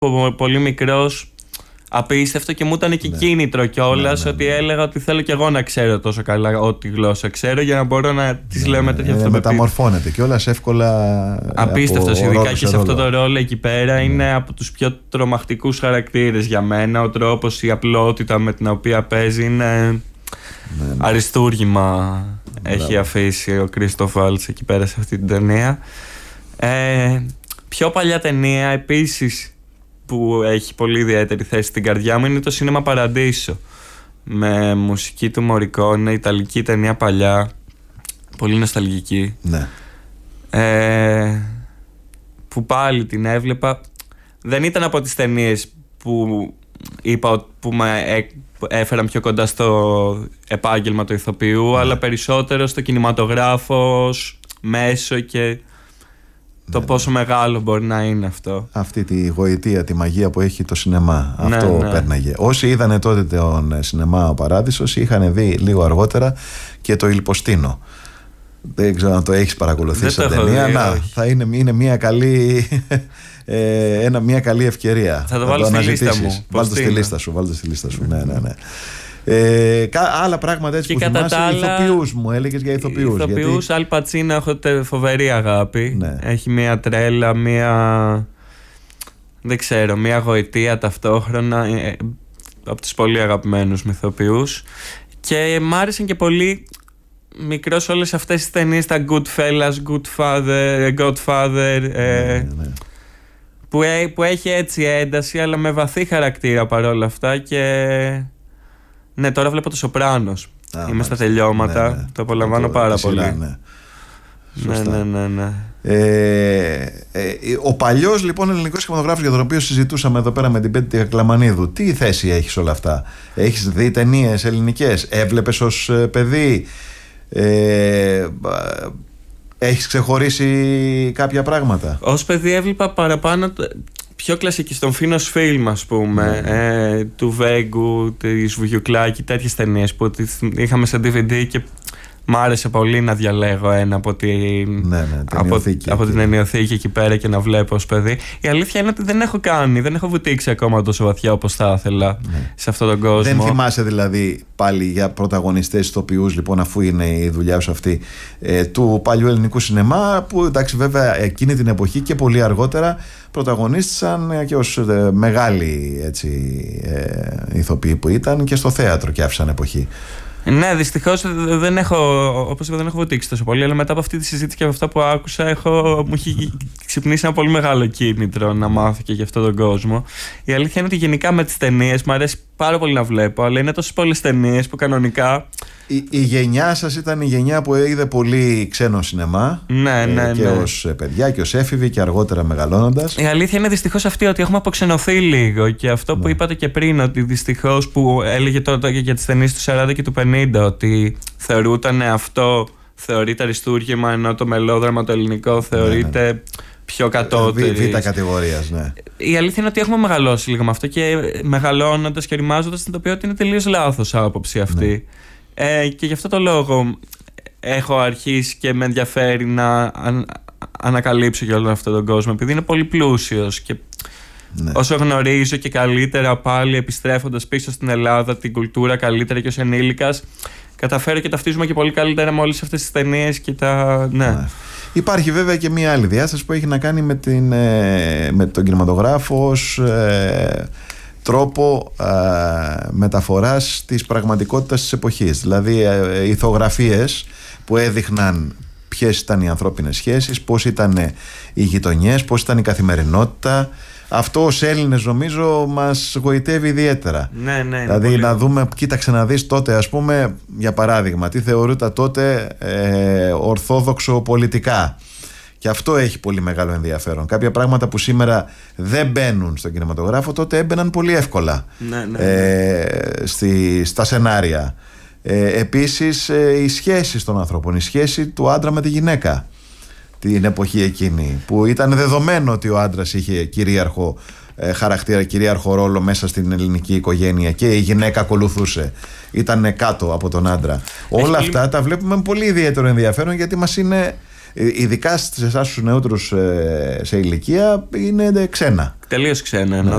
πολύ μικρός, απίστευτο, και μου ήταν και κίνητρο κιόλας, ότι έλεγα ότι θέλω κι εγώ να ξέρω τόσο καλά ό,τι γλώσσα ξέρω, για να μπορώ να τις λέω με τέτοια αυτοπεποίθηση. Μεταμορφώνεται κιόλας εύκολα. Απίστευτος, ειδικά και σε αυτό το ρόλο εκεί πέρα. Είναι από τους πιο τρομακτικούς χαρακτήρες για μένα. Ο τρόπος, η απλότητα με την οποία παίζει είναι αριστούργημα. Έχει αφήσει ο Κρίστοφ Βάλτς εκεί πέρα σε αυτή την ταινία. Πιο παλιά ταινία επίσης που έχει πολύ ιδιαίτερη θέση στην καρδιά μου είναι το Σίνεμα Παραντίσο, με μουσική του Μωρικόνε, ιταλική ταινία παλιά, πολύ νοσταλγική. Ναι. Που πάλι την έβλεπα. Δεν ήταν από τις ταινίες που είπα που με έφεραν πιο κοντά στο επάγγελμα του ηθοποιού, αλλά περισσότερο στο κινηματογράφο ως μέσο και το πόσο μεγάλο μπορεί να είναι αυτό. Αυτή τη γοητεία, τη μαγεία που έχει το σινεμά. Αυτό πέρναγε. Όσοι είδανε τότε τον Σινεμά ο Παράδεισος, είχαν δει λίγο αργότερα και το Ιλποστίνο. Δεν ξέρω αν το έχεις παρακολουθήσει σαν ταινία. Είναι μια καλή μια καλή ευκαιρία. Θα το βάλω στη λίστα μου. Βάλτε στη λίστα σου. Ναι. Άλλα πράγματα έτσι και που θυμάσαι, ηθοποιούς μου έλεγες για ηθοποιούς. Ηθοποιούς, Αλ Πατσίνο, έχω φοβερή αγάπη. Έχει μια τρέλα, δεν ξέρω, μια γοητεία ταυτόχρονα, από τους πολύ αγαπημένους μου ηθοποιούς. Και μ' άρεσαν και πολύ μικρός όλες αυτές τις ταινίες, τα Goodfellas, Godfather, που έχει έτσι ένταση αλλά με βαθύ χαρακτήρα παρόλα αυτά. Και ναι, τώρα βλέπω το Σοπράνος. Είμαι στα τελειώματα. Το απολαμβάνω πάρα πολύ. Ναι. Ο παλιός λοιπόν ελληνικός κινηματογράφος για τον οποίο συζητούσαμε εδώ πέρα με την Πέττη Κακλαμανίδου, τι θέση έχεις όλα αυτά? Έχεις δει ταινίες ελληνικές? Έβλεπες ως παιδί? Έχεις ξεχωρίσει κάποια πράγματα? Ως παιδί έβλεπα παραπάνω πιο κλασική, στον Φίνος Φιλμ, ας πούμε, του Βέγκου, της Βουγιουκλάκη, τέτοιες ταινίες που είχαμε σε DVD και μ' άρεσε πολύ να διαλέγω ένα από την ενιοθήκη εκεί πέρα και να βλέπω ως παιδί. Η αλήθεια είναι ότι δεν έχω βουτήξει ακόμα τόσο βαθιά όπως θα ήθελα σε αυτόν τον κόσμο. Δεν θυμάσαι δηλαδή πάλι για πρωταγωνιστές ηθοποιούς, λοιπόν, αφού είναι η δουλειά σου αυτή, του παλιού ελληνικού σινεμά, που εντάξει βέβαια εκείνη την εποχή και πολύ αργότερα πρωταγωνίστησαν και ως μεγάλοι ηθοποιοί που ήταν και στο θέατρο και άφησαν εποχή. Ναι, δυστυχώς δεν έχω βουτήξει τόσο πολύ, αλλά μετά από αυτή τη συζήτηση και από αυτά που άκουσα, μου έχει ξυπνήσει ένα πολύ μεγάλο κίνητρο να μάθω και για αυτόν τον κόσμο. Η αλήθεια είναι ότι γενικά με τις ταινίες μου αρέσει πάρα πολύ να βλέπω, αλλά είναι τόσες πολλές ταινίες που κανονικά. Η γενιά σας ήταν η γενιά που είδε πολύ ξένο σινεμά. Ναι. Και ως παιδιά και ως έφηβοι και αργότερα μεγαλώνοντας. Η αλήθεια είναι δυστυχώς αυτή, ότι έχουμε αποξενωθεί λίγο. Και αυτό που είπατε και πριν, ότι δυστυχώς που έλεγε τότε για τις ταινίες του 40 και του 50, ότι θεωρείται αριστούργημα, ενώ το μελόδραμα το ελληνικό θεωρείται πιο κατώτερη. Β' κατηγορίας, ναι. Η αλήθεια είναι ότι έχουμε μεγαλώσει λίγο με αυτό και μεγαλώνοντας και οριμάζοντας συνειδητοποιώ ότι είναι τελείως λάθος άποψη αυτή. Και γι' αυτό το λόγο έχω αρχίσει και με ενδιαφέρει να ανακαλύψω και όλο αυτόν τον κόσμο, επειδή είναι πολύ πλούσιος και όσο γνωρίζω και καλύτερα πάλι επιστρέφοντας πίσω στην Ελλάδα την κουλτούρα καλύτερα και ως ενήλικας, καταφέρω και ταυτίζουμε και πολύ καλύτερα με όλες αυτές τις ταινίες και τα. Υπάρχει βέβαια και μία άλλη διάσταση που έχει να κάνει με τον κινηματογράφο ως τρόπο μεταφοράς της πραγματικότητας της εποχής. Δηλαδή ηθογραφίες που έδειχναν ποιες ήταν οι ανθρώπινες σχέσεις, πώς ήταν οι γειτονιές, πώς ήταν η καθημερινότητα. Αυτό ως Έλληνες νομίζω μας γοητεύει ιδιαίτερα. Ναι, δηλαδή πολύ. Να δούμε, κοίταξε να δεις τότε, ας πούμε, για παράδειγμα, τι θεωρούταν τότε ορθόδοξο πολιτικά. Και αυτό έχει πολύ μεγάλο ενδιαφέρον. Κάποια πράγματα που σήμερα δεν μπαίνουν στον κινηματογράφο, τότε έμπαιναν πολύ εύκολα στα σενάρια. Επίσης οι σχέσεις των ανθρώπων, η σχέση του άντρα με τη γυναίκα την εποχή εκείνη, που ήταν δεδομένο ότι ο άντρας είχε κυρίαρχο χαρακτήρα, κυρίαρχο ρόλο μέσα στην ελληνική οικογένεια και η γυναίκα ακολουθούσε, ήταν κάτω από τον άντρα. Όλα αυτά τα βλέπουμε με πολύ ιδιαίτερο ενδιαφέρον, γιατί μας είναι, ειδικά σε εσάς τους νεότερους σε ηλικία, είναι ξένα. Τελείως ξένα.